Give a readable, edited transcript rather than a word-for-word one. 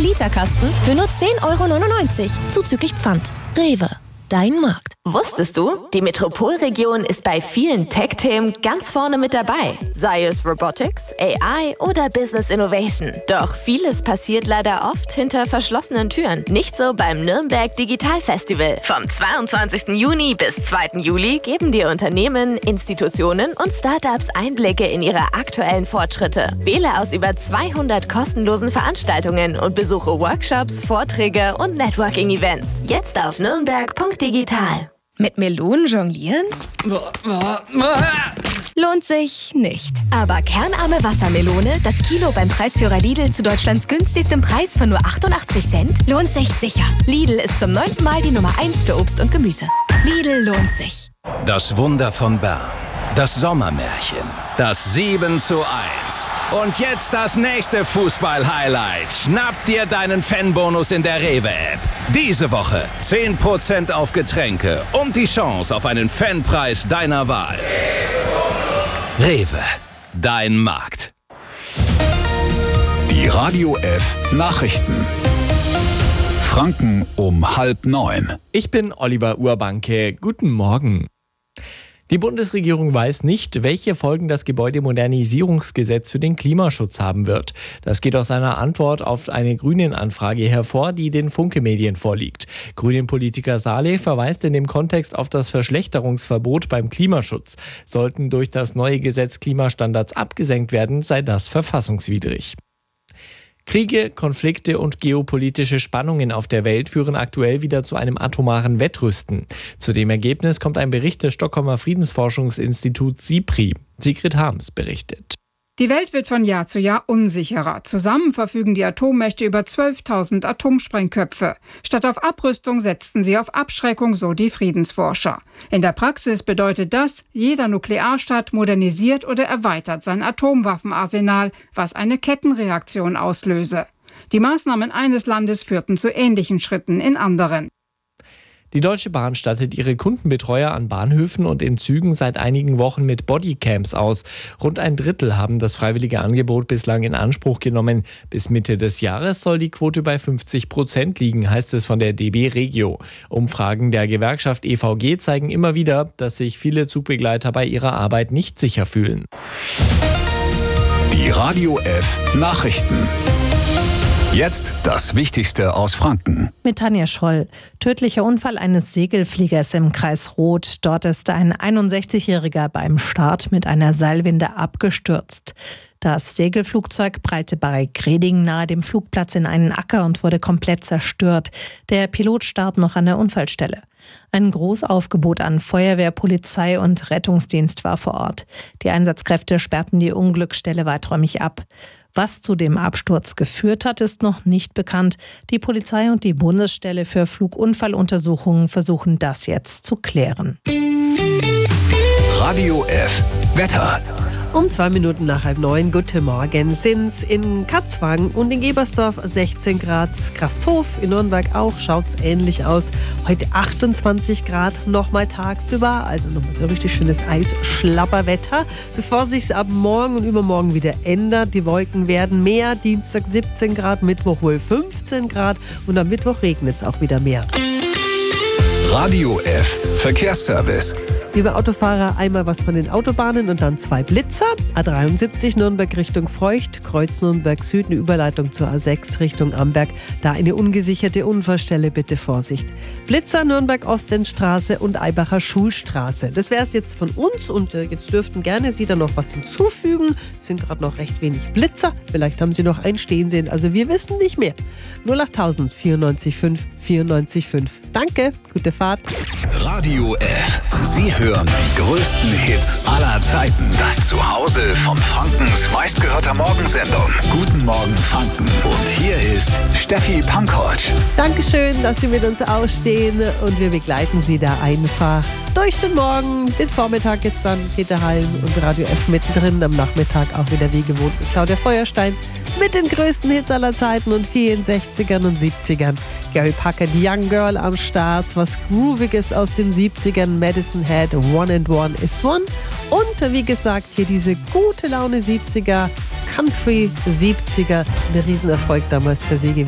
Literkasten für nur 10,99 € zuzüglich Pfand. Rewe, dein Markt. Wusstest du, die Metropolregion ist bei vielen Tech-Themen ganz vorne mit dabei. Sei es Robotics, AI oder Business Innovation. Doch vieles passiert leider oft hinter verschlossenen Türen. Nicht so beim Nürnberg Digital Festival. Vom 22. Juni bis 2. Juli geben dir Unternehmen, Institutionen und Startups Einblicke in ihre aktuellen Fortschritte. Wähle aus über 200 kostenlosen Veranstaltungen und besuche Workshops, Vorträge und Networking-Events. Jetzt auf nürnberg.digital. Mit Melonen jonglieren? Lohnt sich nicht. Aber kernarme Wassermelone, das Kilo beim Preisführer Lidl zu Deutschlands günstigstem Preis von nur 88 Cent, lohnt sich sicher. Lidl ist zum 9. Mal die Nummer 1 für Obst und Gemüse. Lidl lohnt sich. Das Wunder von Bern. Das Sommermärchen. Das 7:1. Und jetzt das nächste Fußball-Highlight. Schnapp dir deinen Fanbonus in der Rewe-App. Diese Woche 10% auf Getränke und die Chance auf einen Fanpreis deiner Wahl. Rewe, dein Markt. Die Radio F Nachrichten. Franken um 8:30. Ich bin Oliver Urbanke. Guten Morgen. Die Bundesregierung weiß nicht, welche Folgen das Gebäudemodernisierungsgesetz für den Klimaschutz haben wird. Das geht aus einer Antwort auf eine Grünen-Anfrage hervor, die den Funke-Medien vorliegt. Grünen-Politiker Saleh verweist in dem Kontext auf das Verschlechterungsverbot beim Klimaschutz. Sollten durch das neue Gesetz Klimastandards abgesenkt werden, sei das verfassungswidrig. Kriege, Konflikte und geopolitische Spannungen auf der Welt führen aktuell wieder zu einem atomaren Wettrüsten. Zu dem Ergebnis kommt ein Bericht des Stockholmer Friedensforschungsinstituts SIPRI. Sigrid Harms berichtet. Die Welt wird von Jahr zu Jahr unsicherer. Zusammen verfügen die Atommächte über 12.000 Atomsprengköpfe. Statt auf Abrüstung setzten sie auf Abschreckung, so die Friedensforscher. In der Praxis bedeutet das, jeder Nuklearstaat modernisiert oder erweitert sein Atomwaffenarsenal, was eine Kettenreaktion auslöse. Die Maßnahmen eines Landes führten zu ähnlichen Schritten in anderen. Die Deutsche Bahn stattet ihre Kundenbetreuer an Bahnhöfen und in Zügen seit einigen Wochen mit Bodycams aus. Rund ein Drittel haben das freiwillige Angebot bislang in Anspruch genommen. Bis Mitte des Jahres soll die Quote bei 50% liegen, heißt es von der DB Regio. Umfragen der Gewerkschaft EVG zeigen immer wieder, dass sich viele Zugbegleiter bei ihrer Arbeit nicht sicher fühlen. Die Radio F Nachrichten. Jetzt das Wichtigste aus Franken. Mit Tanja Scholl. Tödlicher Unfall eines Segelfliegers im Kreis Roth. Dort ist ein 61-Jähriger beim Start mit einer Seilwinde abgestürzt. Das Segelflugzeug prallte bei Greding nahe dem Flugplatz in einen Acker und wurde komplett zerstört. Der Pilot starb noch an der Unfallstelle. Ein Großaufgebot an Feuerwehr, Polizei und Rettungsdienst war vor Ort. Die Einsatzkräfte sperrten die Unglücksstelle weiträumig ab. Was zu dem Absturz geführt hat, ist noch nicht bekannt. Die Polizei und die Bundesstelle für Flugunfalluntersuchungen versuchen das jetzt zu klären. Radio F Wetter. Um 2 Minuten nach 8:30, guten Morgen, sind's in Katzwang und in Gebersdorf 16 Grad, Kraftshof, in Nürnberg auch, schaut's ähnlich aus. Heute 28 Grad, nochmal tagsüber, also nochmal so richtig schönes Eisschlapperwetter, bevor sich's ab morgen und übermorgen wieder ändert. Die Wolken werden mehr, Dienstag 17 Grad, Mittwoch wohl 15 Grad und am Mittwoch regnet's auch wieder mehr. Radio F Verkehrsservice. Liebe Autofahrer, einmal was von den Autobahnen und dann 2 Blitzer. A73 Nürnberg Richtung Feucht, Kreuz Nürnberg Süd, eine Überleitung zur A6 Richtung Amberg. Da eine ungesicherte Unfallstelle, bitte Vorsicht. Blitzer Nürnberg Ostendstraße und Eibacher Schulstraße. Das wäre es jetzt von uns und jetzt dürften gerne Sie da noch was hinzufügen. Es sind gerade noch recht wenig Blitzer. Vielleicht haben Sie noch einen stehen sehen. Also wir wissen nicht mehr. 08000 94 5 94 5. Danke, gute Fahrt. Radio F. Sie hören die größten Hits aller Zeiten. Das Zuhause von Frankens meistgehörter Morgensendung. Guten Morgen Franken. Und hier ist Steffi Pankovic. Dankeschön, dass Sie mit uns ausstehen und wir begleiten Sie da einfach durch den Morgen, den Vormittag jetzt dann Peter Halm und Radio F mittendrin, am Nachmittag auch wieder wie gewohnt mit Claudia Feuerstein mit den größten Hits aller Zeiten und 64ern und 70ern. Gary Packer, die Young Girl am Start, was Grooviges aus den 70ern, Madison Head, One and One is One und wie gesagt hier diese gute Laune 70er, Country 70er, ein Riesenerfolg damals für sie gewesen.